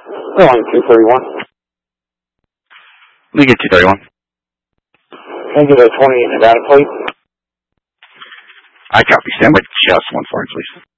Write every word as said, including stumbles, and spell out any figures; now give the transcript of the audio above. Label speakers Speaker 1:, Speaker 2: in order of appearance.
Speaker 1: Airline two thirty-one.
Speaker 2: Let me get two thirty-one.
Speaker 1: Can I get a twenty Nevada plate?
Speaker 2: I copy. Stand by just one for it, please.